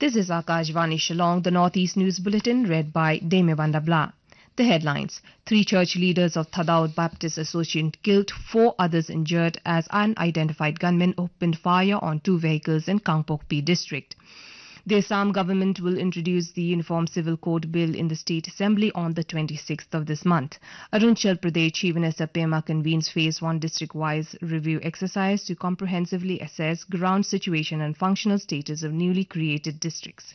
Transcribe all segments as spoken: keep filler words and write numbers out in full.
This is Akashvani Shillong, the Northeast News Bulletin, read by Demewanda Bla. The headlines. Three church leaders of Thadaud Baptist Association killed, four others injured as unidentified gunmen opened fire on two vehicles in Kangpokpi district. The Assam government will introduce the Uniform Civil Code Bill in the State Assembly on the twenty-sixth of this month. Arunachal Pradesh Chief Minister Pema convenes Phase one district-wise review exercise to comprehensively assess ground situation and functional status of newly created districts.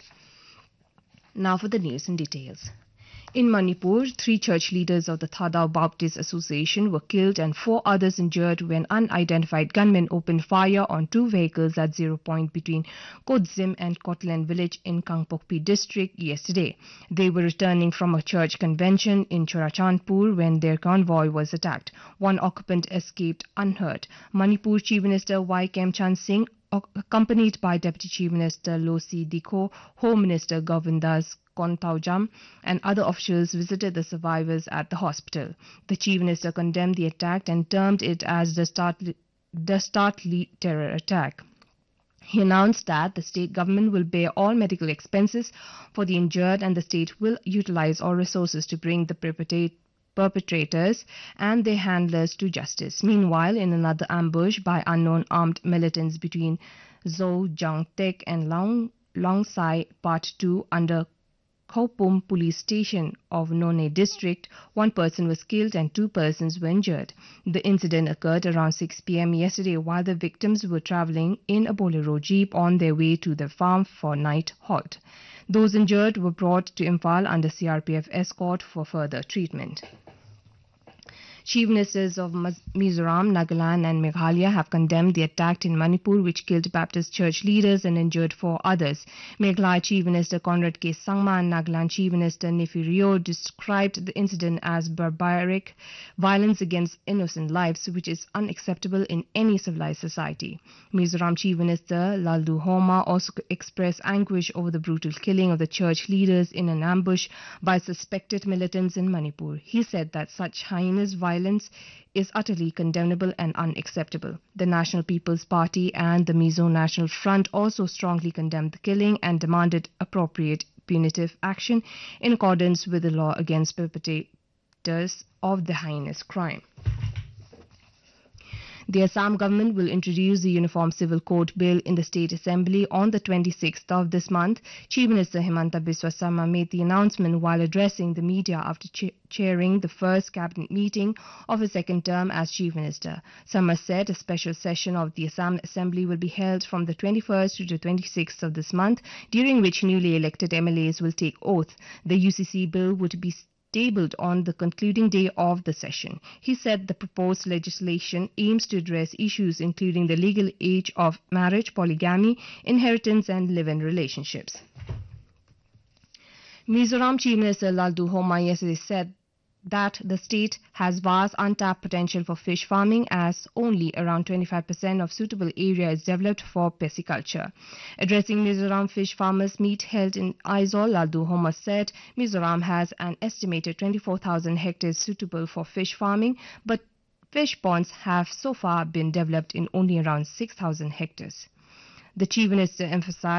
Now for the news in details. In Manipur, three church leaders of the Thadaud Baptist Association were killed and four others injured when unidentified gunmen opened fire on two vehicles at zero point between Kodzim and Kotlen village in Kangpokpi district yesterday. They were returning from a church convention in Churachandpur when their convoy was attacked. One occupant escaped unhurt. Manipur Chief Minister Y. Khemchand Singh, accompanied by Deputy Chief Minister Losi Dikho, Home Minister Govindas Kontaujam and other officials visited the survivors at the hospital. The Chief Minister condemned the attack and termed it as the dastardly terror attack. He announced that the state government will bear all medical expenses for the injured and the state will utilize all resources to bring the perpetrators and their handlers to justice. Meanwhile, in another ambush by unknown armed militants between Zhou Jangtek and Long Longsai Part two under Khopum police station of None district, one person was killed and two persons were injured. The incident occurred around six p m yesterday while the victims were travelling in a Bolero jeep on their way to their farm for night halt. Those injured were brought to Imphal under C R P F escort for further treatment. Chief Ministers of Mizoram, Nagaland and Meghalaya have condemned the attack in Manipur which killed Baptist church leaders and injured four others. Meghalaya Chief Minister Conrad K. Sangma and Nagaland Chief Minister Nefi Rio described the incident as barbaric violence against innocent lives which is unacceptable in any civilized society. Mizoram Chief Minister Laldu Homa also expressed anguish over the brutal killing of the church leaders in an ambush by suspected militants in Manipur. He said that such heinous violence Violence is utterly condemnable and unacceptable. The National People's Party and the Mizo National Front also strongly condemned the killing and demanded appropriate punitive action in accordance with the law against perpetrators of the heinous crime. The Assam government will introduce the Uniform Civil Code Bill in the State Assembly on the twenty-sixth of this month. Chief Minister Himanta Biswa Sarma made the announcement while addressing the media after cha chairing the first cabinet meeting of his second term as Chief Minister. Sarma said a special session of the Assam Assembly will be held from the twenty-first to the twenty-sixth of this month, during which newly elected M L As will take oath. The U C C bill would be tabled on the concluding day of the session. He said the proposed legislation aims to address issues including the legal age of marriage, polygamy, inheritance and live-in relationships. Mizoram Chief Minister Laldu Homa yesterday said that the state has vast untapped potential for fish farming as only around twenty-five percent of suitable area is developed for pisciculture. Addressing Mizoram fish farmers meet held in Aizawl, Laldu Homa said Mizoram has an estimated twenty-four thousand hectares suitable for fish farming, but fish ponds have so far been developed in only around six thousand hectares. The Chief Minister emphasized